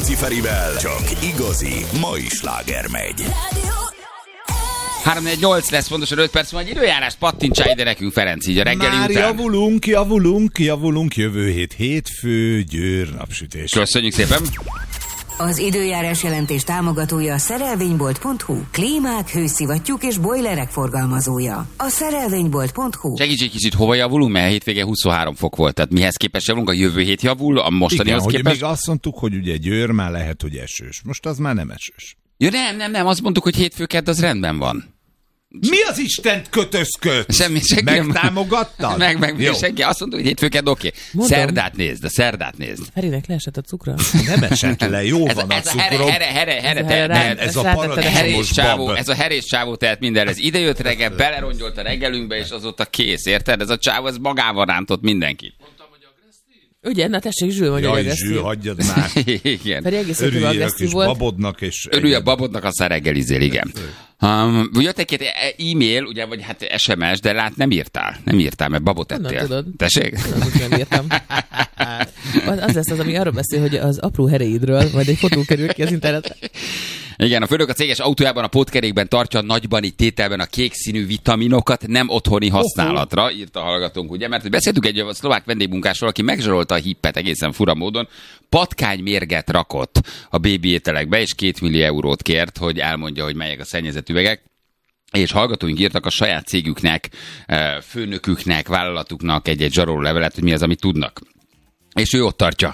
Rákóczi Ferivel csak igazi mai sláger megy. 3-4-8 lesz, pontosan 5 perc, majd időjárást pattintsál ide nekünk, Ferenc, így a reggeli már után. javulunk, jövő hét hétfő, Győr napsütés. Köszönjük szépen. Az időjárás jelentés támogatója a szerelvénybolt.hu, klímák, hőszivattyúk és bojlerek forgalmazója. A szerelvénybolt.hu. Segíts egy kicsit, hova javulunk, mert hétvége 23 fok volt, tehát mihez képest javulunk, a jövő hét javul, a mostanihoz Igen, képest. még azt mondtuk, hogy ugye Győr már lehet, hogy esős. Most az már nem esős. Ja, nem, azt mondtuk, hogy hétfőkedd az rendben van. Mi az Istent kötözköd? Semmi. Megtámogattad? Meg senki. Azt mondta, hogy hétfőkedd oké. Szerdát nézd. Ferinek leesett a cukra. Nem esett le, jó van a cukrom. Ez a paradicsomos bab. Ez a herés csávó tehet mindenre. Ez idejött reggel, belerongyolt a reggelünkbe, és azóta kész, érted? Ez a csávó, ez magával rántott mindenkit. Ugye, na tessék, Zsül mondja, hogy agresszív. Zsül, hagyjad már. Igen. Pedig egész évben agresszív volt. Babodnak és... Örülj a babodnak, aztán reggelizél, igen. Jött egy-két e-mail, ugye, vagy hát SMS, de lát, nem írtál, mert babot ettél. Honnan tudod? Tessék? Nem írtam. Az lesz az, ami arról beszél, hogy az apró heréidről, majd egy fotó kerül ki az internetre. Igen, a főnök a céges autójában a pótkerékben tartja nagyban így tételben a kék színű vitaminokat nem otthoni használatra, írta a hallgatónk, ugye, mert beszéltünk egy szlovák vendégmunkásról, aki megzsarolta a hippet egészen fura módon, patkánymérget rakott a bébi ételekbe, és 2 millió eurót kért, hogy elmondja, hogy melyek a szennyezett üvegek. És hallgatóink írtak a saját cégüknek, főnöküknek, vállalatuknak egy zsaroló levelet, hogy mi az, amit tudnak. És ő ott tartja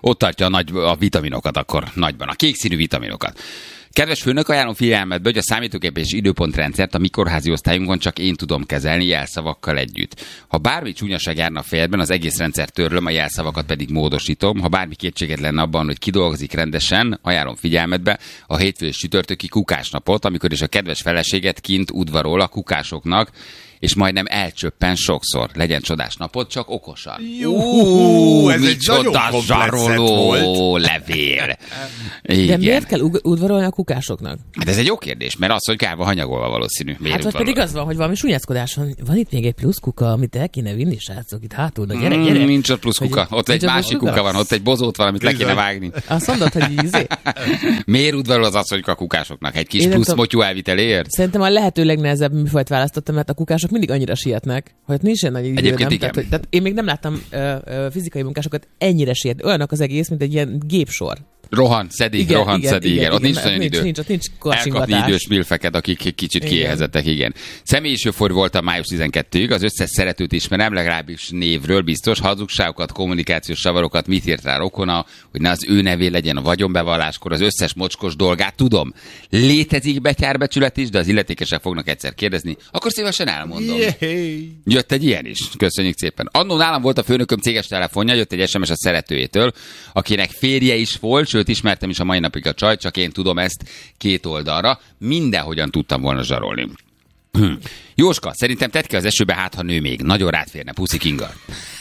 a vitaminokat akkor nagyban, a kék színű vitaminokat. Kedves főnök, ajánlom figyelmetbe, hogy a számítógép és időpontrendszert a mi kórházi osztályunkon csak én tudom kezelni jelszavakkal együtt. Ha bármi csúnyaság járna a fejedben, az egész rendszert törlöm, a jelszavakat pedig módosítom. Ha bármi kétséged lenne abban, hogy kidolgozik rendesen, ajánlom figyelmetbe a hétfő és csütörtöki kukásnapot, amikor is a kedves feleséget kint udvarol a kukásoknak, és majdnem elcsöppen sokszor. Legyen csodás napot, csak okosan. Ez egy nagyon zsaroló levél. De miért kell udvarolni a kukásoknak? Hát ez egy jó kérdés, mert az, hogy kárva hanyagolva valószínű. Hát vagy pedig az van, hogy valami súnyászkodás van. Van itt még egy plusz kuka, amit el kéne vinni, srácok, itt hátul. Gyere. Nincs ott plusz kuka. Ott egy másik kuka van, ott egy bozót van, amit le kéne vágni. Azt mondod, hogy ízé? Miért udvarol az asszonyok a kukásoknak? Egy kis plusz motyú elviteléért? Szerintem a lehető legnehezebb műfajt választottam, mert a kukások mindig annyira sietnek, hogy nincs nagy idő. Egyébként igen. Tehát én még nem láttam fizikai munkásokat ennyire sietni. Olyanok az egész, mint egy ilyen gépsor. Rohan, szedi. Ott nincs nagyon idő. Ott nincs elkapni idős milfeket, akik kicsit kiéhezettek, igen. Személyisőfor voltam május 12-ig, az összes szeretőt ismerem, legalábbis névről biztos, hazugságokat, kommunikációs savarokat, mit írt rá rokona, hogy ne az ő nevé legyen a vagyonbevalláskor, az összes mocskos dolgát tudom. Létezik betyárbecsület is, de az illetékesek fognak egyszer kérdezni, akkor szívesen elmondom. Jött egy ilyen is, köszönjük szépen. Annó nálam volt a főnököm céges telefonja, jött egy SMS a szeretőjétől, akinek férje is volt, sőt ismertem is a mai napig a csaj, csak én tudom ezt két oldalra. Mindenhogyan tudtam volna zsarolni. Jóska, szerintem tedd ki az esőbe, hát ha nő még. Nagyon rád férne, Puszi Kinga.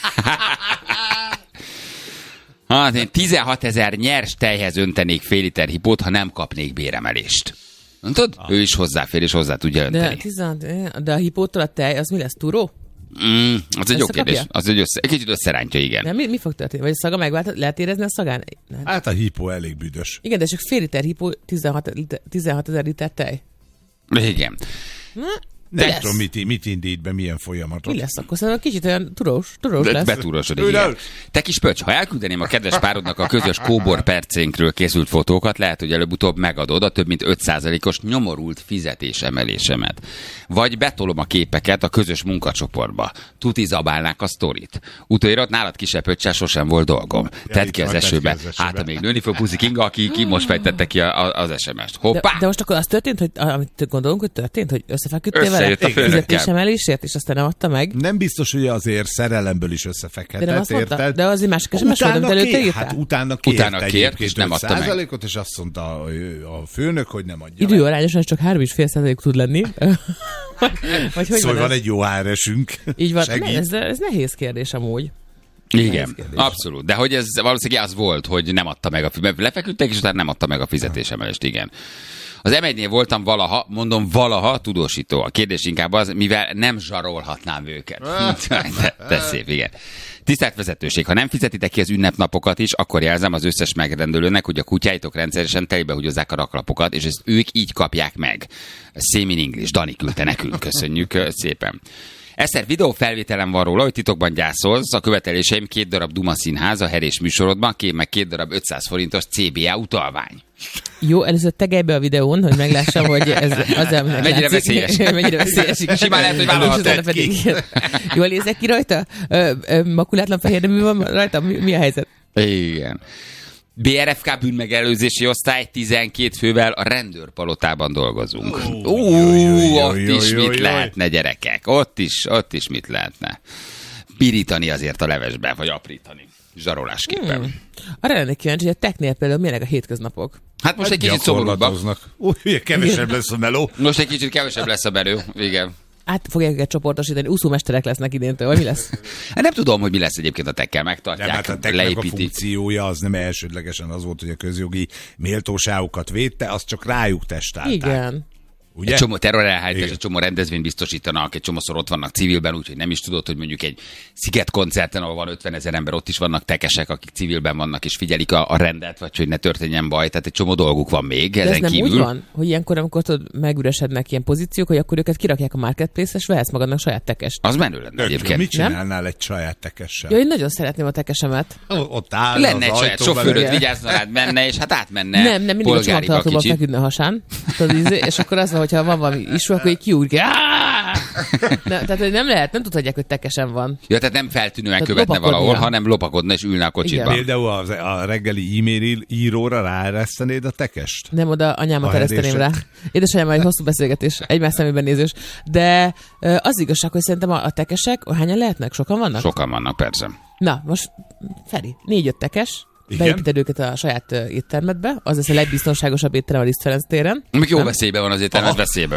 Hát én 16 000 nyers tejhez öntenék fél liter hipót, ha nem kapnék béremelést. Mondtad? Ő is hozzáfér, és hozzá tudja önteni. De a hipótól a tej, az mi lesz? Turó? Az egy jó kérdés. Az egy kicsit összerántja, igen. De mi fog történni? Vagy a szaga megvált? Lehet érezni a szagán? Nem. Hát a hipó elég büdös. Igen, de csak fél liter hipó, 16 000 liter tej. Igen. Nem tudom, mit indít be, milyen folyamatot. Mi lesz akkor? Szerintem kicsit olyan turós lesz. Betúrosodik, igen. Te kis pöcs, ha elküldeném a kedves párodnak a közös kóbor percénkről készült fotókat, lehet, hogy előbb-utóbb megadod a több mint 5%-os nyomorult fizetésemelésemet. Vagy betolom a képeket a közös munkacsoportba. Tuti zabálnák a sztorit. Utóirat nálad kisebb pöccsel sosem volt dolgom. Tedd ki az esőbe. Hát, ha még nőni fog Puszi Kinga, aki most fejtette ki az SMS-t. Hoppá! De most akkor az történt, hogy amit gondolunk, hogy történt, hogy összefeküdtél vele fizetésemelésért, és aztán nem adta meg. Nem biztos, hogy azért szerelemből is összefekhetett, érted? De az egy másik SMS volt, amit előtte írtál? Hát utána kért és nem adta meg. És azt mondta a főnök, hogy nem adja meg. Időarányosan csak 3,5% tud lenni. Szóval van egy jó áresünk. Így van. Ez nehéz kérdés amúgy. Igen, abszolút. De hogy ez valószínűleg az volt, hogy nem adta meg lefeküdtek, és utána nem adta meg a fizetésemelést, igen. Az M1-nél voltam valaha tudósító. A kérdés inkább az, mivel nem zsarolhatnám őket. De szép, igen. Tisztelt vezetőség, ha nem fizetitek ki az ünnepnapokat is, akkor jelzem az összes megrendelőnek, hogy a kutyáitok rendszeresen telibehúgyozzák a raklapokat, és ezt ők így kapják meg. Same in English. Dani küldte nekünk, köszönjük szépen. Eszter, videófelvételem van róla, hogy titokban gyászolsz. A követeléseim 2 darab Duma Színház a Herés műsorodban, meg 2 darab 500 forintos CBA utalvány. Jó, először tegelj be a videón, hogy meglássam, hogy ez az, aminek mennyire veszélyes. Mennyire veszélyes. Simán lehet, hogy vállalhatod ki. Jól nézek ki rajta? Makulátlan fehér nemű van rajta? Mi a helyzet? Igen. BRFK bűnmegelőzési osztály 12 fővel a rendőrpalotában dolgozunk. Ott is mit lehetne, gyerekek? Ott is mit lehetne? Pirítani azért a levesben, vagy aprítani. Zsarolásképpen. Arra lennék kíváncsi, hogy a technél például milyenek a hétköznapok? Hát most egy kicsit szomorúbbak. Kevesebb lesz a meló. Most egy kicsit kevesebb lesz a belő, igen. Hát fogják őket csoportosítani, úszómesterek lesznek idéntől, vagy mi lesz? Hát nem tudom, hogy mi lesz egyébként a tekkel, megtartják, hát a teknek a funkciója az nem elsődlegesen az volt, hogy a közjogi méltóságokat védte, azt csak rájuk testálták. Igen. Ugye? Egy csomó terrorelhárítás, egy csomó rendezvényt biztosítanak, egy csomószor ott vannak civilben, úgyhogy nem is tudod, hogy mondjuk egy szigetkoncerten, ahol van 50 000 ember, ott is vannak tekesek, akik civilben vannak és figyelik a rendet, vagy hogy ne történjen baj, tehát egy csomó dolguk van még. De ezen ez nem kívül. úgy van, hogy ilyenkor, amikor megüresednek ilyen pozíciók, hogy akkor őket kirakják a marketplace-re, és vehetsz magadnak saját tekest. Az menő lenne egyébként. Mit csinálnál egy saját tekessel? Ja, én nagyon szeretném a tekesemet. Ott áll lenne egy saját sofőröd, vigyázzna rád, menne, és hát átmenne. Nem, mindig a csomagtartóban feküdne a hasán, és akkor az van, hogyha van valami isú, akkor így kiúrja. Tehát, hogy nem lehet, nem tudhatják, hogy tekesen van. Ja, tehát nem feltűnően követne valahol, hanem lopakodna és ülne a kocsiba. Például a reggeli e-mail íróra ráeresztenéd a tekest? Nem, oda anyámat ereszteném rá. Édesanyám egy hosszú beszélgetés, egymás szemében nézős. De az igazság, hogy szerintem a tekesek, hányan lehetnek? Sokan vannak? Sokan vannak, persze. Na, most Feri, 4-5 tekes. Beépíted őket a saját éttermedbe, az lesz a legbiztonságosabb étterem a Liszt Ferenc téren. Még jó veszélyben van az étterem, veszélyben.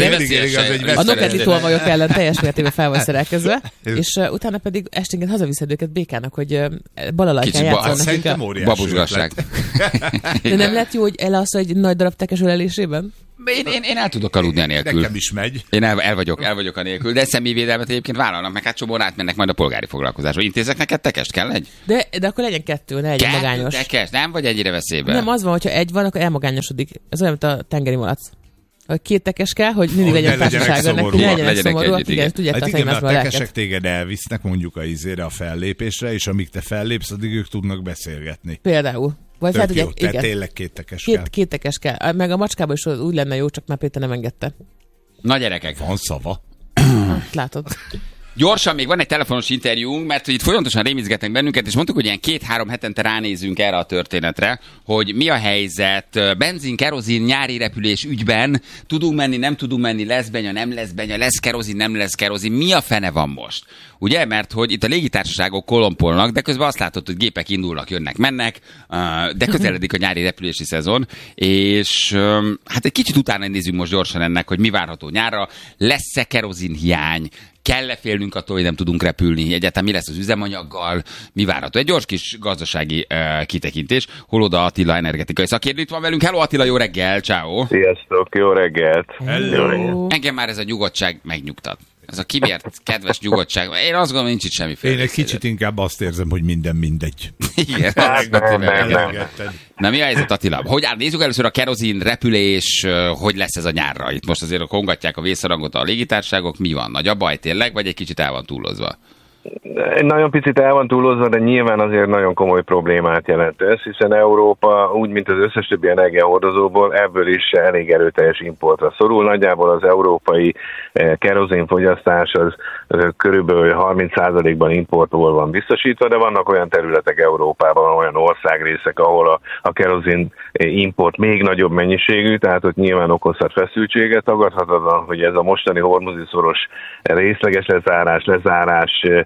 A nokkedli tolvajok ellen teljes mértékben fel van szerelkezve, és utána pedig esténként hazaviszed őket békának, hogy balalajkán játszanak nekik. Babusgasság. De nem lett jó, hogy elalsz egy nagy darab tekes ölelésében? Én el tudok aludni a nélkül. Nekem is megy. Én el vagyok a nélkül, de személyvédelmet egyébként vállalnak, meg hát csomóan átmennek majd a polgári foglalkozásba. Intézek neked tekest, kell egy? De akkor legyen 2, ne legyen magányos. Tekest, nem vagy ennyire veszélyben? Nem, az van, hogyha egy van, akkor elmagányosodik. Ez olyan, mint a tengeri malac. Hogy 2 tekes kell, hogy mindig legyen társasága, neki ne legyenek szomorúak, igen, tudják hát igen, a tekesek téged elvisznek mondjuk a fellépésre, és amíg te fellépsz, addig ők tudnak beszélgetni. Például. Vagy fel tudják, igen. Tényleg 2 tekes kell. 2 tekes kell. Meg a macskában is úgy lenne jó, csak már Péter nem engedte. Na gyerekek. Van szava. Látod. Gyorsan még van egy telefonos interjúnk, mert itt folyamatosan rémizgetnek bennünket, és mondtuk, hogy ilyen 2-3 hetente ránézünk erre a történetre, hogy mi a helyzet benzin, kerozin, nyári repülés ügyben, tudunk menni, nem tudunk menni, lesz benya, nem lesz benya, lesz kerozin, nem lesz kerozin, mi a fene van most? Ugye, mert hogy itt a légitársaságok kolompolnak, de közben azt látod, hogy gépek indulnak, jönnek, mennek, de közeledik a nyári repülési szezon, és hát egy kicsit utána nézzünk most gyorsan ennek, hogy mi várható nyárra, lesz-e kerozin hiány, kell-e félnünk attól, hogy nem tudunk repülni? Egyáltalán mi lesz az üzemanyaggal? Mi várható? Egy gyors kis gazdasági kitekintés. Holoda Attila energetikai szakértő itt van velünk. Hello Attila, jó reggel, ciao. Sziasztok, jó reggelt. Hello. Engem már ez a nyugodtság megnyugtat. Ez a kimért kedves nyugodtság. Én azt gondolom, nincs itt semmiféle. Én egy kicsit inkább azt érzem, hogy minden mindegy. Igen. Na mi a helyzet, Attila? Nézzük először a kerozin, repülés, hogy lesz ez a nyárra? Itt most azért kongatják a vészharangot a légitársaságok. Mi van? Nagy a baj tényleg, vagy egy kicsit el van túlozva? Nagyon picit el van túlozva, de nyilván azért nagyon komoly problémát jelent ez, hiszen Európa, úgy mint az összes többi energiahordozóból, ebből is elég erőteljes importra szorul. Nagyjából az európai kerozinfogyasztás az körülbelül 30%-ban importból van biztosítva, de vannak olyan területek Európában, olyan országrészek, ahol a kerozin import még nagyobb mennyiségű, tehát ott nyilván okozhat feszültséget. Tagadhatatlan, hogy ez a mostani hormuzi szoros részleges lezárás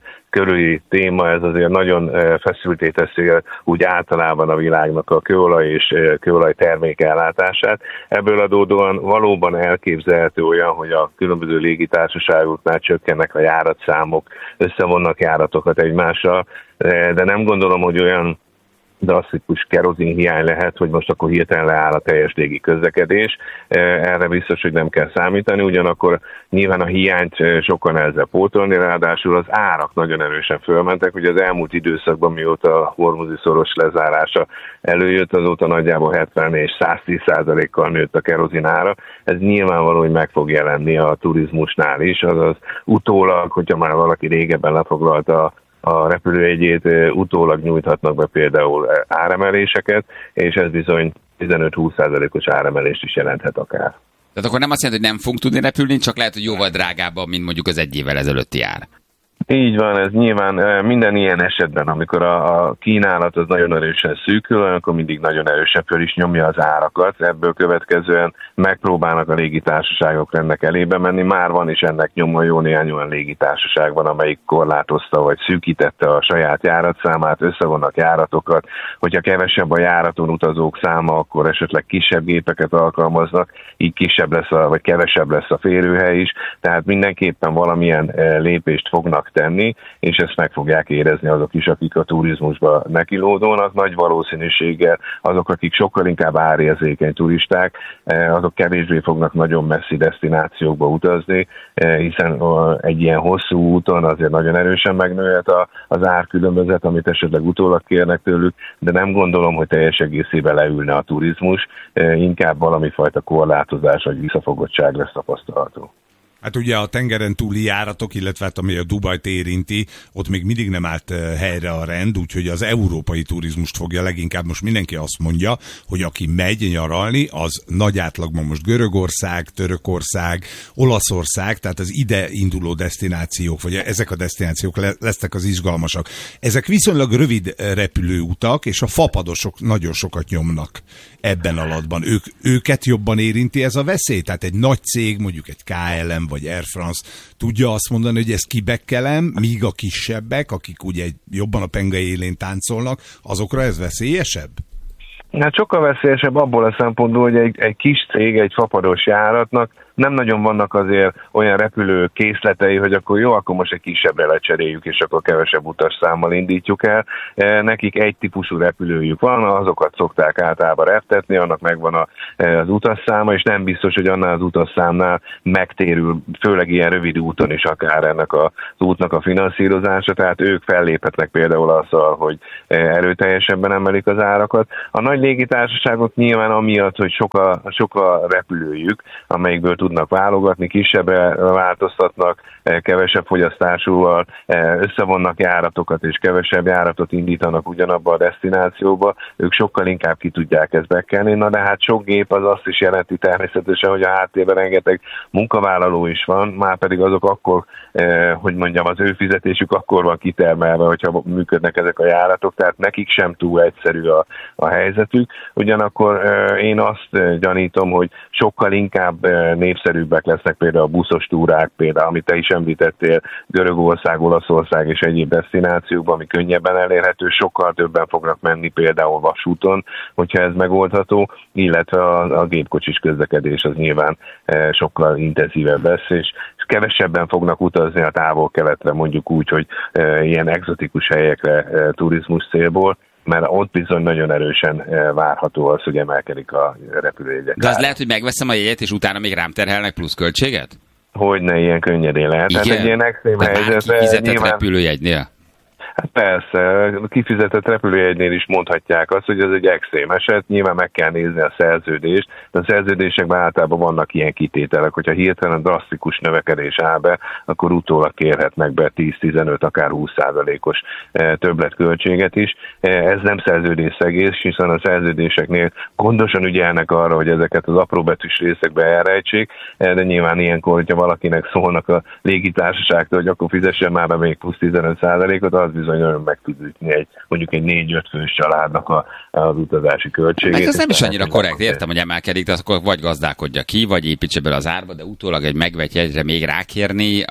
körüli téma, ez azért nagyon feszülté teszi úgy általában a világnak a kőolaj és kőolaj termékellátását. Ebből adódóan valóban elképzelhető olyan, hogy a különböző légitársaságoknál csökkennek a járatszámok, összevonnak járatokat egymással, de nem gondolom, hogy olyan drasztikus kerozin hiány lehet, hogy most akkor hirtelen leáll a teljes légi közlekedés. Erre biztos, hogy nem kell számítani, ugyanakkor nyilván a hiányt sokkal nehezebb pótolni, ráadásul az árak nagyon erősen fölmentek, hogy az elmúlt időszakban, mióta a hormuzi szoros lezárása előjött, azóta nagyjából 70 és 110%-kal nőtt a kerozin ára. Ez nyilvánvaló, hogy meg fog jelenni a turizmusnál is, azaz utólag, hogyha már valaki régebben lefoglalta a repülőjegyét, utólag nyújthatnak be például áremeléseket, és ez bizony 15-20%-os áremelést is jelenthet akár. Tehát akkor nem azt jelenti, hogy nem fogunk tudni repülni, csak lehet, hogy jóval drágábban, mint mondjuk az egy évvel ezelőtti ár. Így van, ez nyilván minden ilyen esetben, amikor a kínálat az nagyon erősen szűkül, akkor mindig nagyon erősen föl is nyomja az árakat, ebből következően megpróbálnak a légitársaságok ennek elébe menni. Már van is ennek nyoma, jó néhány olyan légitársaság van, amelyik korlátozta vagy szűkítette a saját járatszámát, összevonnak járatokat, hogyha kevesebb a járaton utazók száma, akkor esetleg kisebb gépeket alkalmaznak, így kisebb lesz vagy kevesebb lesz a férőhely is, tehát mindenképpen valamilyen lépést fognak tenni, és ezt meg fogják érezni azok is, akik a turizmusba nekilódolnak. Nagy valószínűséggel azok, akik sokkal inkább árérzékeny turisták, azok kevésbé fognak nagyon messzi desztinációkba utazni, hiszen egy ilyen hosszú úton azért nagyon erősen megnőhet az árkülönbözet, amit esetleg utólag kérnek tőlük, de nem gondolom, hogy teljes egészében leülne a turizmus, inkább valami fajta korlátozás vagy visszafogottság lesz tapasztalható. Hát ugye a tengeren túli járatok, illetve hát ami a Dubajt érinti, ott még mindig nem állt helyre a rend, úgyhogy az európai turizmust fogja leginkább. Most mindenki azt mondja, hogy aki megy nyaralni, az nagy átlagban most Görögország, Törökország, Olaszország, tehát az ide induló desztinációk, vagy ezek a desztinációk lesznek az izgalmasak. Ezek viszonylag rövid repülőutak, és a fapadosok nagyon sokat nyomnak ebben alatban. Őket jobban érinti ez a veszély? Tehát egy nagy cég, mondjuk egy KLM vagy Air France tudja azt mondani, hogy ez kibekkelem, míg a kisebbek, akik ugye jobban a penge élén táncolnak, azokra ez veszélyesebb? Hát sokkal veszélyesebb abból a szempontból, hogy egy kis cég, egy fapados járatnak nem nagyon vannak azért olyan repülő készletei, hogy akkor jó, akkor most egy kisebbre lecseréljük, és akkor kevesebb utasszámmal indítjuk el. Nekik egy típusú repülőjük van, azokat szokták általában reptetni, annak megvan az utasszáma, és nem biztos, hogy annál az utasszámnál megtérül, főleg ilyen rövid úton is akár ennek az útnak a finanszírozása, tehát ők felléphetnek például azzal, hogy erőteljesebben emelik az árakat. A nagy légitársaságok nyilván amiatt, hogy sok a repülőjük, amelyikből tudnak válogatni, kisebbre változtatnak, kevesebb fogyasztásúval, összevonnak járatokat és kevesebb járatot indítanak ugyanabba a desztinációba, ők sokkal inkább ki tudják ezt bekelni. Na de hát sok gép az azt is jelenti természetesen, hogy a háttérben rengeteg munkavállaló is van, már pedig azok akkor, hogy mondjam, az ő fizetésük akkor van kitermelve, hogyha működnek ezek a járatok, tehát nekik sem túl egyszerű a helyzetük. Ugyanakkor én azt gyanítom, hogy sokkal inkább népszerűbbek lesznek például a buszos túrák, például, amit te is említettél, Görögország, Olaszország és egyéb desztinációkban, ami könnyebben elérhető, sokkal többen fognak menni például vasúton, hogyha ez megoldható, illetve a gépkocsis közlekedés az nyilván sokkal intenzívebb lesz, és kevesebben fognak utazni a távol-keletre, mondjuk úgy, hogy ilyen egzotikus helyekre turizmus célból, mert ott bizony nagyon erősen várható az, hogy emelkedik a repülőjegyek. De az lehet, hogy megveszem a jegyet, és utána még rám terhelnek plusz költséget? Hogyne, ilyen könnyedén lehet. Igen? Tehát egy ilyen extrém helyzet. Kifizetett nyilván... repülőjegynél? Hát persze, kifizetett repülőjegynél is mondhatják azt, hogy ez egy extrém eset, nyilván meg kell nézni a szerződést, de a szerződésekben általában vannak ilyen kitételek, hogyha hirtelen drasztikus növekedés áll be, akkor utólag kérhetnek be 10-15, akár 20%-os többletköltséget is. Ez nem szerződésszegés, hiszen a szerződéseknél gondosan ügyelnek arra, hogy ezeket az apróbetűs részekbe elrejtsék, de nyilván ilyenkor, hogyha valakinek szólnak a légitársaságtól, hogy akkor fizessen már be még plusz 15%-ot, az bizony bizony nagyon meg tud ütni mondjuk egy 4-5 fős családnak az utazási költségét. Meg ez nem is annyira korrekt, értem, hogy emelkedik, de akkor vagy gazdálkodja ki, vagy építse bele az árba, de utólag egy megvett jegyre még rákérni,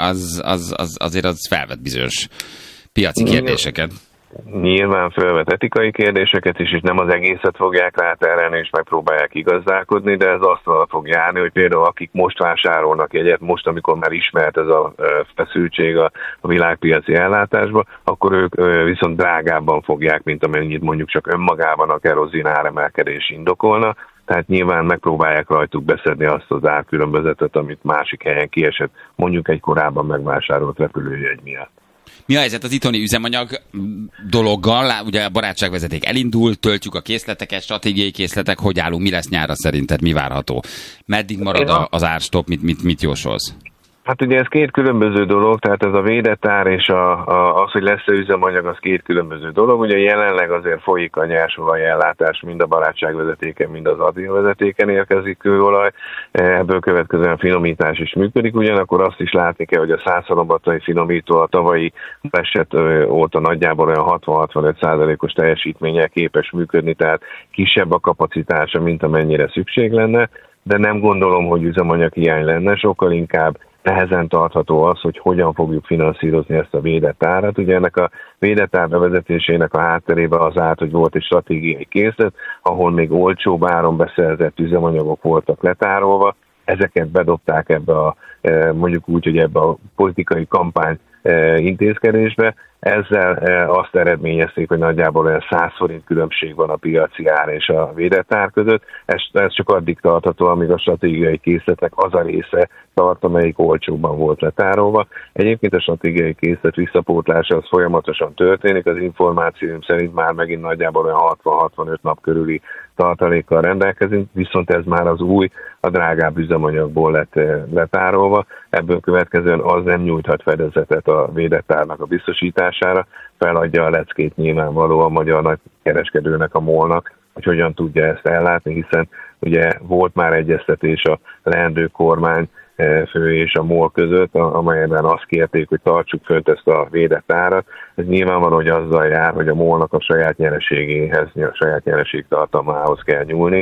azért az felvet bizonyos piaci kérdéseket. Nyilván felvet etikai kérdéseket is, és nem az egészet fogják ráterelni, és megpróbálják igazdálkodni, de ez azt fog járni, hogy például akik most vásárolnak jegyet, most, amikor már ismert ez a feszültség a világpiaci ellátásba, akkor ők viszont drágábban fogják, mint amennyit mondjuk csak önmagában a kerozin áremelkedés indokolna. Tehát nyilván megpróbálják rajtuk beszedni azt az árkülönbözetet, amit másik helyen kiesett, mondjuk egy korábban megvásárolt repülőjegy miatt. Mi a helyzet az itthoni üzemanyag dologgal? Ugye a barátságvezeték elindult, töltjük a készleteket, stratégiai készletek, hogy állunk, mi lesz nyárra szerinted, mi várható? Meddig marad az árstopp, mit jósolsz? Hát ugye ez két különböző dolog, tehát ez a védett ár és az, hogy lesz-e üzemanyag, az két különböző dolog. Ugye jelenleg azért folyik a nyersolajellátás, mind a barátságvezetéken, mind az addióvezetéken érkezik kőolaj, ebből következően finomítás is működik, ugyanakkor azt is látni kell, hogy a Szászalombatai finomító a tavalyi eset óta nagyjából olyan 60-65%-os teljesítménnyel képes működni, tehát kisebb a kapacitása, mint amennyire szükség lenne, de nem gondolom, hogy üzemanyag hiány lenne, sokkal inkább nehezen tartható az, hogy hogyan fogjuk finanszírozni ezt a védett árat. Ugye ennek a védett ár bevezetésének a hátterében az állt, hogy volt egy stratégiai készlet, ahol még olcsóbb áron beszerzett üzemanyagok voltak letárolva. Ezeket bedobták ebbe a, mondjuk úgy, hogy ebbe a politikai kampány intézkedésbe. Ezzel azt eredményezték, hogy nagyjából olyan 100 forint különbség van a piaci ár és a védett ár között. Ez csak addig tartható, amíg a stratégiai készletnek az a része tart, amelyik olcsóbban volt letárolva. Egyébként a stratégiai készlet visszapótlása az folyamatosan történik, az információim szerint már megint nagyjából olyan 60-65 nap körüli tartalékkal rendelkezünk, viszont ez már az új, a drágább üzemanyagból lett letárolva. Ebből következően az nem nyújthat fedezetet a védett árnak a biztosítására, feladja a leckét nyilvánvalóan a magyar nagykereskedőnek, a MOL-nak, hogy hogyan tudja ezt ellátni, hiszen ugye volt már egyeztetés a leendő kormány fő és a MOL között, amelyben azt kérték, hogy tartsuk fönt ezt a védett árat. Ez nyilvánvaló, hogy azzal jár, hogy a MOL-nak a saját nyereségéhez, a saját nyereségtartalmához kell nyúlni.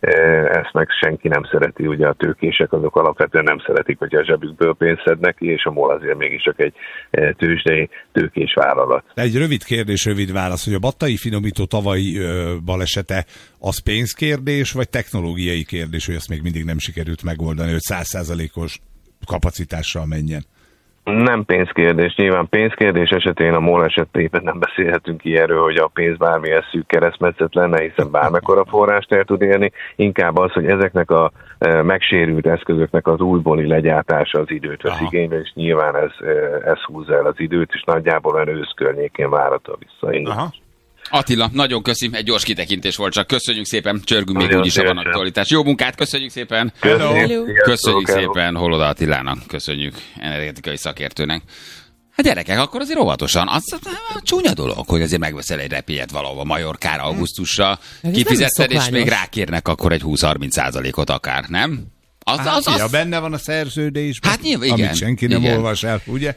Ezt meg senki nem szereti, ugye a tőkések azok alapvetően nem szeretik, hogy a zsebükből pénzt szednek ki, és a MOL azért mégiscsak egy tőzsdei tőkés vállalat. Egy rövid kérdés, rövid válasz, hogy a battai finomító tavalyi balesete az pénzkérdés, vagy technológiai kérdés, hogy azt még mindig nem sikerült megoldani, hogy 100%-os kapacitással menjen? Nem pénzkérdés. Nyilván pénzkérdés esetén a MOL esetében nem beszélhetünk ki erről, hogy a pénz bármilyen szűk keresztmetszet lenne, hiszen bármekkora forrást el tud élni. Inkább az, hogy ezeknek a megsérült eszközöknek az újbóli legyártása az időt vesz igénybe, és nyilván ez húzza el az időt, és nagyjából olyan ősz környékén várható a visszaindulás. Attila, nagyon köszönöm, egy gyors kitekintés volt csak. Köszönjük szépen, csörgünk még úgyis, ha van aktualitás. Jó munkát, köszönjük szépen! Köszönjük szépen Holoda Attilának, köszönjük energetikai szakértőnek. Hát gyerekek, akkor azért óvatosan, az csúnya dolog, hogy azért megveszel egy repélyet valahova Majorkára augusztusra, kifizetted, és még rákérnek akkor egy 20-30%-ot akár, nem? Az benne van a szerződésben, hát nyilván, igen, amit senki nem olvas el, ugye?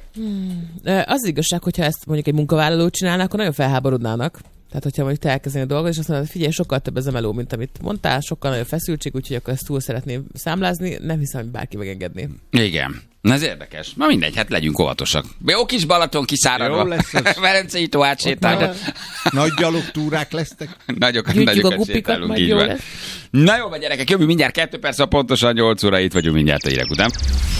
Az igazság, hogyha ezt mondjuk egy munkavállaló csinálná, akkor nagyon felháborodnának. Tehát, hogyha mondjuk te elkezdenél dolgozni, és azt mondod, figyelj, sokkal több ez a meló, mint amit mondtál, sokkal nagyobb feszültség, úgyhogy akkor ezt túl szeretném számlázni, nem hiszem, hogy bárki megengedné. Igen. Na ez érdekes. Na mindegy, hát legyünk óvatosak. Jó kis Balaton kiszáradva. Jó lesz. Velencei tó átsétálni. Nagy gyalogtúrák lesznek. Nagyokat a gupikat, majd jó lesz. Na jó, gyerekek, jövő mindjárt 2 perc, pontosan 8 óra, itt vagyunk mindjárt a hírek után.